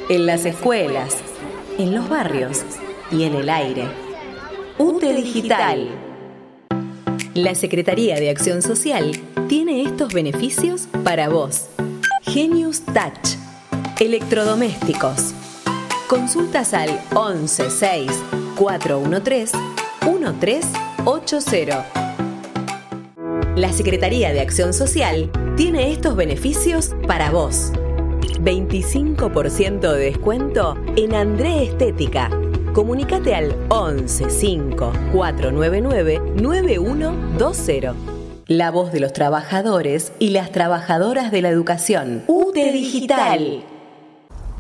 en las escuelas, en los barrios y en el aire. UTE Digital. La Secretaría de Acción Social tiene estos beneficios para vos. Genius Touch. Electrodomésticos. Consultas al 11 6 413 1380. La Secretaría de Acción Social tiene estos beneficios para vos. 25% de descuento en André Estética. Comunícate al 11 5 499 9120. La voz de los trabajadores y las trabajadoras de la educación. UTE Digital.